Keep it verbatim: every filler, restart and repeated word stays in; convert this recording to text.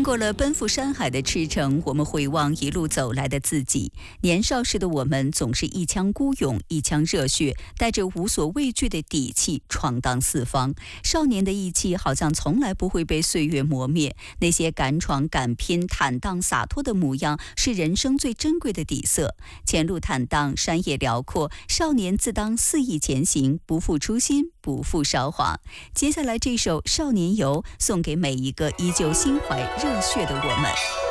过了奔赴山海的驰骋，我们回望一路走来的自己。年少时的我们总是一腔孤勇，一腔热血，带着无所畏惧的底气闯荡四方。少年的义气好像从来不会被岁月磨灭。那些敢闯敢拼、坦荡洒脱的模样，是人生最珍贵的底色。前路坦荡，山野辽阔，少年自当肆意前行，不负初心，不负韶华。接下来这首《少年游》送给每一个依旧心怀热血的我们。